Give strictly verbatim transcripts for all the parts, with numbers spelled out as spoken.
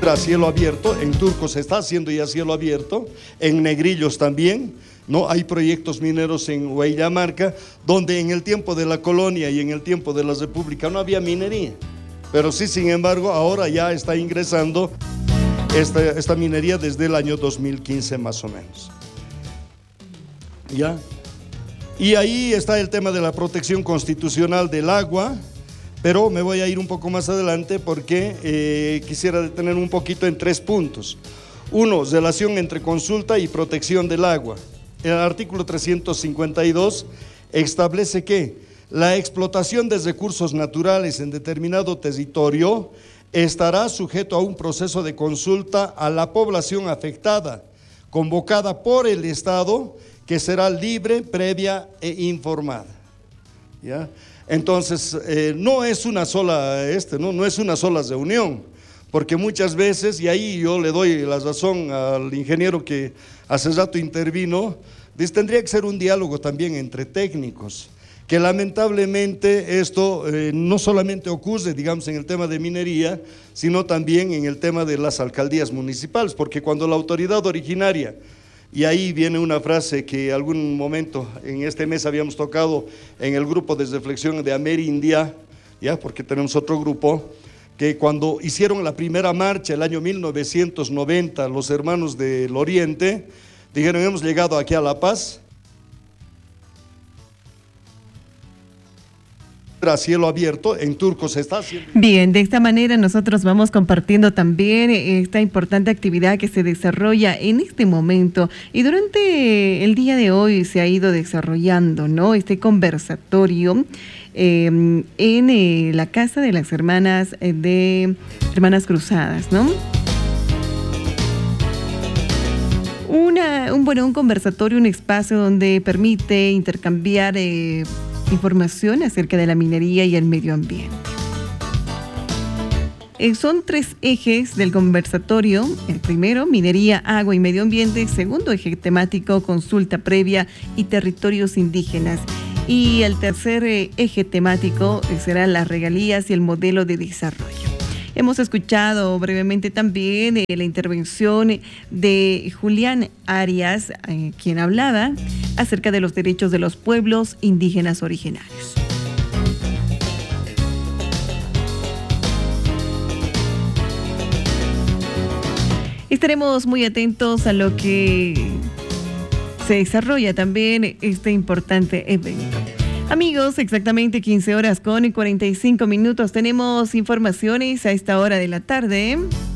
A cielo abierto, en Turco se está haciendo ya cielo abierto, en Negrillos también, ¿no? Hay proyectos mineros en Huayllamarca, donde en el tiempo de la colonia y en el tiempo de la República no había minería, pero sí, sin embargo, ahora ya está ingresando esta, esta minería desde el año dos mil quince más o menos. ¿Ya? Y ahí está el tema de la protección constitucional del agua, pero me voy a ir un poco más adelante porque eh, quisiera detener un poquito en tres puntos. Uno, relación entre consulta y protección del agua. El artículo trescientos cincuenta y dos establece que la explotación de recursos naturales en determinado territorio estará sujeto a un proceso de consulta a la población afectada, convocada por el Estado, que será libre, previa e informada. ¿Ya? Entonces, eh, no es una sola, este, ¿no? no es una sola reunión, porque muchas veces, y ahí yo le doy la razón al ingeniero que hace rato intervino, dice, tendría que ser un diálogo también entre técnicos, que lamentablemente esto eh, no solamente ocurre, digamos, en el tema de minería, sino también en el tema de las alcaldías municipales, porque cuando la autoridad originaria, y ahí viene una frase que algún momento en este mes habíamos tocado en el grupo de reflexión de Amerindia, ya, porque tenemos otro grupo, que cuando hicieron la primera marcha el año mil novecientos noventa, los hermanos del Oriente, dijeron, hemos llegado aquí a La Paz, a cielo abierto, en Turco se está haciendo. Bien, de esta manera nosotros vamos compartiendo también esta importante actividad que se desarrolla en este momento y durante el día de hoy se ha ido desarrollando, ¿no? Este conversatorio eh, en eh, la casa de las hermanas eh, de Hermanas Cruzadas, ¿no? Una, un, bueno, un conversatorio, un espacio donde permite intercambiar eh, información acerca de la minería y el medio ambiente. Eh, son tres ejes del conversatorio. El primero, minería, agua y medio ambiente. Segundo eje temático, consulta previa y territorios indígenas. Y el tercer eh, eje temático eh, será las regalías y el modelo de desarrollo. Hemos escuchado brevemente también eh, la intervención de Julián Arias, eh, quien hablaba acerca de los derechos de los pueblos indígenas originarios. Estaremos muy atentos a lo que se desarrolla también este importante evento. Amigos, exactamente quince horas con cuarenta y cinco minutos. Tenemos informaciones a esta hora de la tarde.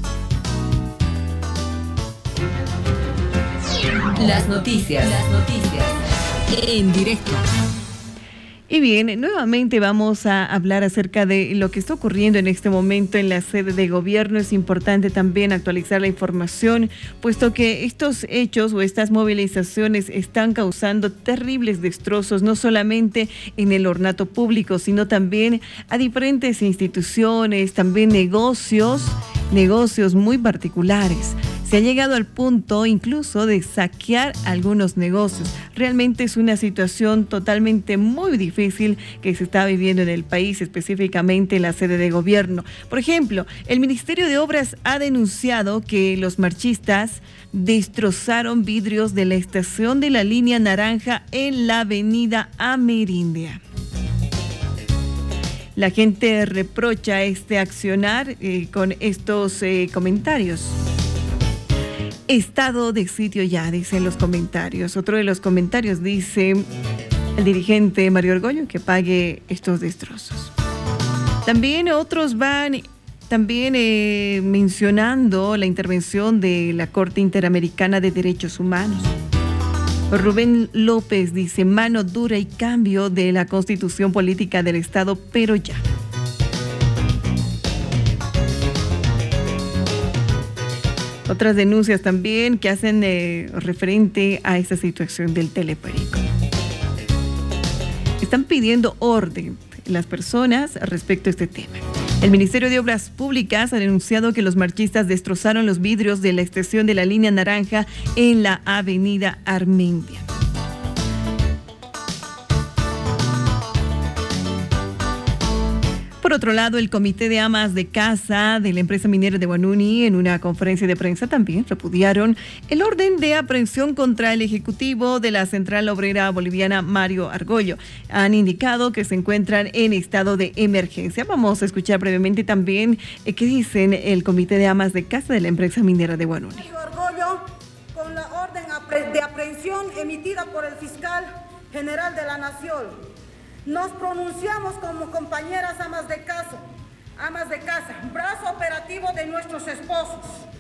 Las noticias. Las noticias. En directo. Y bien, nuevamente vamos a hablar acerca de lo que está ocurriendo en este momento en la sede de gobierno. Es importante también actualizar la información, puesto que estos hechos o estas movilizaciones están causando terribles destrozos, no solamente en el ornato público, sino también a diferentes instituciones, también negocios, negocios muy particulares. Se ha llegado al punto incluso de saquear algunos negocios. Realmente es una situación totalmente muy difícil que se está viviendo en el país, específicamente en la sede de gobierno. Por ejemplo, el Ministerio de Obras ha denunciado que los marchistas destrozaron vidrios de la estación de la línea naranja en la avenida Amerindia. La gente reprocha este accionar eh, con estos eh, comentarios. Estado de sitio ya, dicen los comentarios. Otro de los comentarios dice el dirigente Mario Orgollo que pague estos destrozos. También otros van también eh, mencionando la intervención de la Corte Interamericana de Derechos Humanos. Rubén López dice mano dura y cambio de la Constitución Política del Estado, pero ya. Otras denuncias también que hacen eh, referente a esta situación del teleférico. Están pidiendo orden las personas respecto a este tema. El Ministerio de Obras Públicas ha denunciado que los marchistas destrozaron los vidrios de la estación de la línea naranja en la avenida Armendia. Por otro lado, el Comité de Amas de Casa de la empresa minera de Huanuni, en una conferencia de prensa, también repudiaron el orden de aprehensión contra el ejecutivo de la Central Obrera Boliviana, Mario Argollo. Han indicado que se encuentran en estado de emergencia. Vamos a escuchar brevemente también eh, qué dicen el Comité de Amas de Casa de la empresa minera de Huanuni. Mario Argollo, con la orden de aprehensión emitida por el fiscal general de la Nación, nos pronunciamos como compañeras amas de casa, amas de casa, brazo operativo de nuestros esposos,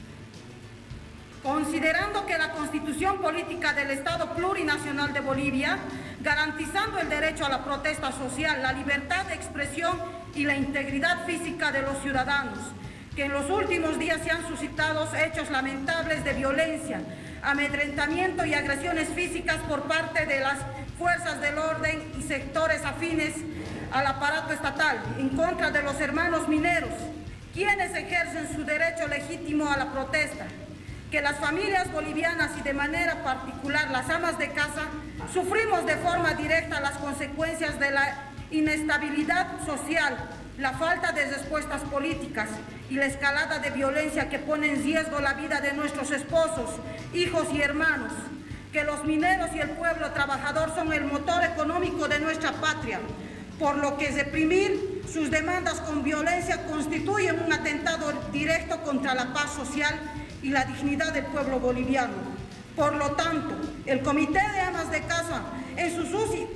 considerando que la Constitución Política del Estado Plurinacional de Bolivia, garantizando el derecho a la protesta social, la libertad de expresión y la integridad física de los ciudadanos, que en los últimos días se han suscitado hechos lamentables de violencia, amedrentamiento y agresiones físicas por parte de las fuerzas del orden y sectores afines al aparato estatal en contra de los hermanos mineros, quienes ejercen su derecho legítimo a la protesta, que las familias bolivianas y de manera particular las amas de casa sufrimos de forma directa las consecuencias de la inestabilidad social, la falta de respuestas políticas y la escalada de violencia que pone en riesgo la vida de nuestros esposos, hijos y hermanos, que los mineros y el pueblo trabajador son el motor económico de nuestra patria, por lo que reprimir sus demandas con violencia constituye un atentado directo contra la paz social y la dignidad del pueblo boliviano. Por lo tanto, el Comité de Amas de Casa, en su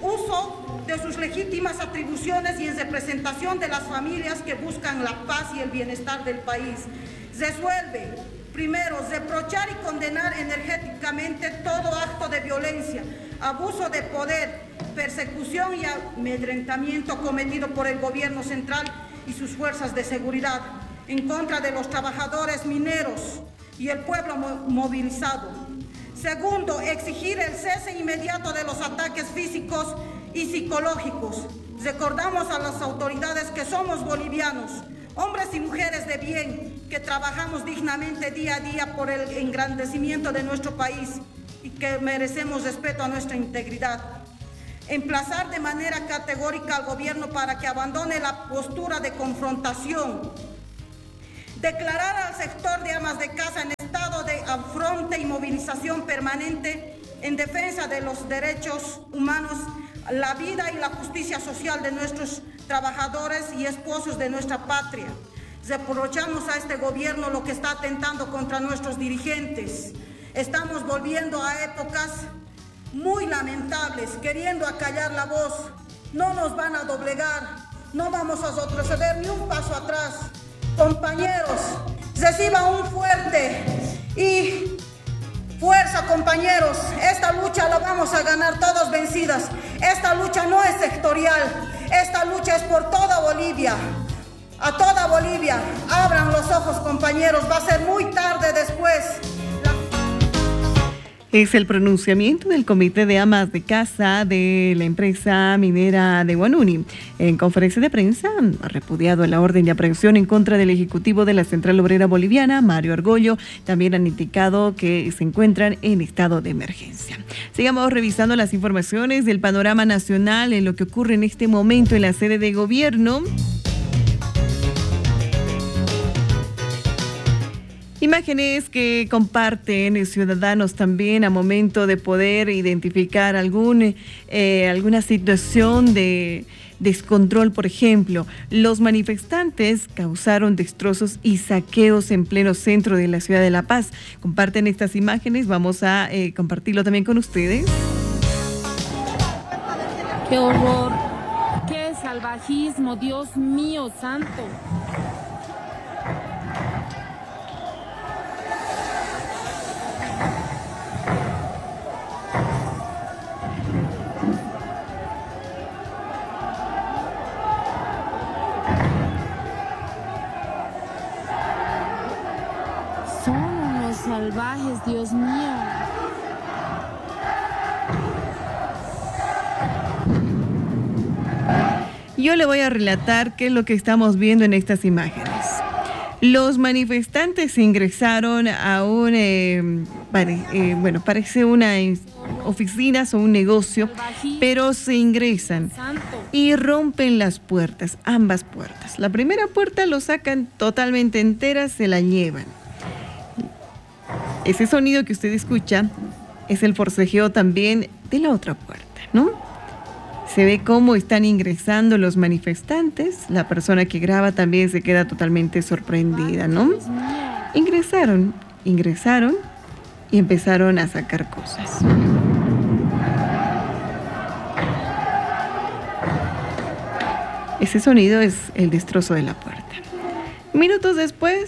uso de sus legítimas atribuciones y en representación de las familias que buscan la paz y el bienestar del país, resuelve, primero, reprochar y condenar energéticamente todo acto de violencia, abuso de poder, persecución y amedrentamiento cometido por el gobierno central y sus fuerzas de seguridad en contra de los trabajadores mineros y el pueblo movilizado. Segundo, exigir el cese inmediato de los ataques físicos y psicológicos. Recordamos a las autoridades que somos bolivianos, hombres y mujeres de bien, que trabajamos dignamente día a día por el engrandecimiento de nuestro país y que merecemos respeto a nuestra integridad. Emplazar de manera categórica al gobierno para que abandone la postura de confrontación. Declarar al sector de amas de casa en estado de afronte y movilización permanente en defensa de los derechos humanos, la vida y la justicia social de nuestros trabajadores y esposos de nuestra patria. Reprochamos a este gobierno lo que está atentando contra nuestros dirigentes. Estamos volviendo a épocas muy lamentables, queriendo acallar la voz. No nos van a doblegar, no vamos a retroceder ni un paso atrás. Compañeros, reciba un fuerte y fuerza, compañeros. Esta lucha la vamos a ganar todos vencidas. Esta lucha no es sectorial, esta lucha es por toda Bolivia. A toda Bolivia, abran los ojos, compañeros, va a ser muy tarde después. Es el pronunciamiento del Comité de Amas de Casa de la empresa minera de Huanuni. En conferencia de prensa, ha repudiado la orden de aprehensión en contra del ejecutivo de la Central Obrera Boliviana, Mario Argollo. También han indicado que se encuentran en estado de emergencia. Sigamos revisando las informaciones del panorama nacional en lo que ocurre en este momento en la sede de gobierno. Imágenes que comparten ciudadanos también a momento de poder identificar algún, eh, alguna situación de descontrol, por ejemplo. Los manifestantes causaron destrozos y saqueos en pleno centro de la ciudad de La Paz. Comparten estas imágenes, vamos a eh, compartirlo también con ustedes. ¡Qué horror! ¡Qué salvajismo! ¡Dios mío santo! Son unos salvajes, Dios mío. Yo le voy a relatar qué es lo que estamos viendo en estas imágenes. Los manifestantes ingresaron a un, eh, pare, eh, bueno, parece una oficina o un negocio, pero se ingresan y rompen las puertas, ambas puertas. La primera puerta lo sacan totalmente entera, se la llevan. Ese sonido que usted escucha es el forcejeo también de la otra puerta, ¿no? Se ve cómo están ingresando los manifestantes. La persona que graba también se queda totalmente sorprendida, ¿no? Ingresaron, ingresaron y empezaron a sacar cosas. Ese sonido es el destrozo de la puerta. Minutos después,